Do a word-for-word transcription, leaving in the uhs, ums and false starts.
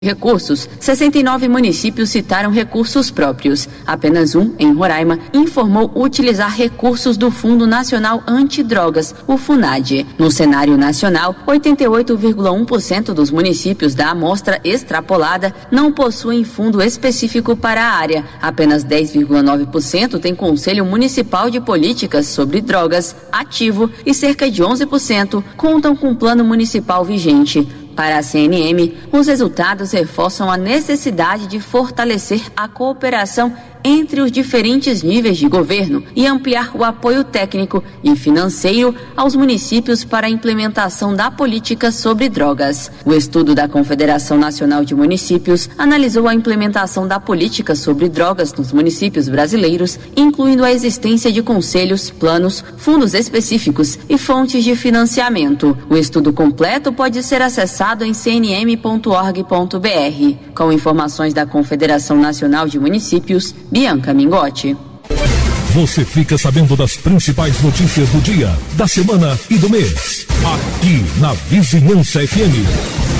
Recursos. sessenta e nove municípios citaram recursos próprios. Apenas um, em Roraima, informou utilizar recursos do Fundo Nacional Antidrogas, o FUNAD. No cenário nacional, oitenta e oito vírgula um por cento dos municípios da amostra extrapolada não possuem fundo específico para a área. Apenas dez vírgula nove por cento tem Conselho Municipal de Políticas sobre Drogas ativo e cerca de onze por cento contam com plano municipal vigente. Para a C N M, os resultados reforçam a necessidade de fortalecer a cooperação entre os diferentes níveis de governo e ampliar o apoio técnico e financeiro aos municípios para a implementação da política sobre drogas. O estudo da Confederação Nacional de Municípios analisou a implementação da política sobre drogas nos municípios brasileiros, incluindo a existência de conselhos, planos, fundos específicos e fontes de financiamento. O estudo completo pode ser acessado em c n m ponto org ponto b r. Com informações da Confederação Nacional de Municípios, Bianca Mingotti. Você fica sabendo das principais notícias do dia, da semana e do mês. Aqui na Vizinhança F M.